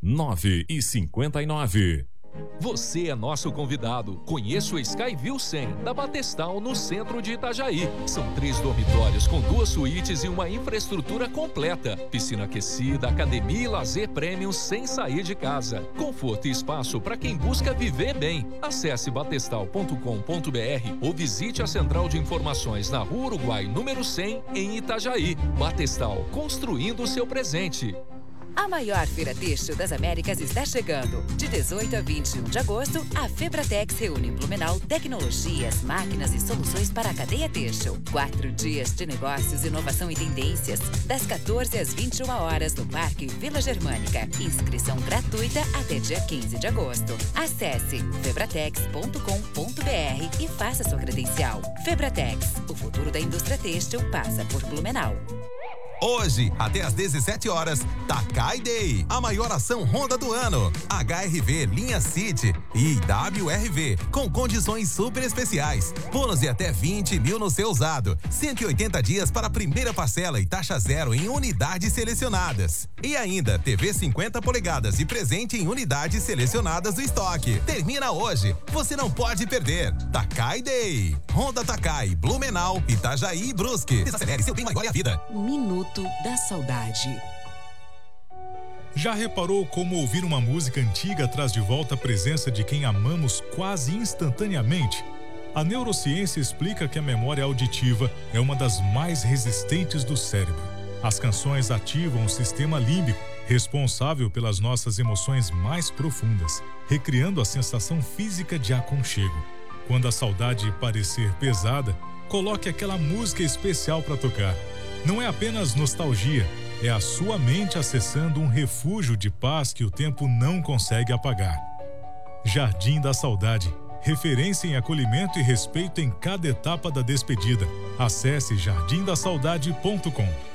9,59. Você é nosso convidado. Conheça o Skyview 100 da Batestal no centro de Itajaí. São 3 dormitórios com 2 suítes e uma infraestrutura completa. Piscina aquecida, academia e lazer premium sem sair de casa. Conforto e espaço para quem busca viver bem. Acesse batestal.com.br ou visite a central de informações na Rua Uruguai, número 100, em Itajaí. Batestal, construindo o seu presente. A maior feira têxtil das Américas está chegando. De 18 a 21 de agosto, a Febratex reúne em Blumenau tecnologias, máquinas e soluções para a cadeia têxtil. 4 dias de negócios, inovação e tendências. Das 14 às 21 horas no Parque Vila Germânica. Inscrição gratuita até dia 15 de agosto. Acesse febratex.com.br e faça sua credencial. Febratex, o futuro da indústria têxtil passa por Blumenau. Hoje, até às 17 horas, Takai Day, a maior ação Honda do ano. HRV, linha City e WRV, com condições super especiais. Bônus de até 20 mil no seu usado. 180 dias para a primeira parcela e taxa zero em unidades selecionadas. E ainda, TV 50 polegadas e presente em unidades selecionadas do estoque. Termina hoje. Você não pode perder. Takai Day. Honda Takai, Blumenau, Itajaí e Brusque. Desacelere seu bem maior e a vida. Minuto da Saudade. Já reparou como ouvir uma música antiga traz de volta a presença de quem amamos quase instantaneamente? A neurociência explica que a memória auditiva é uma das mais resistentes do cérebro. As canções ativam o sistema límbico, responsável pelas nossas emoções mais profundas, recriando a sensação física de aconchego. Quando a saudade parecer pesada, coloque aquela música especial para tocar. Não é apenas nostalgia, é a sua mente acessando um refúgio de paz que o tempo não consegue apagar. Jardim da Saudade, referência em acolhimento e respeito em cada etapa da despedida. Acesse jardimdasaudade.com.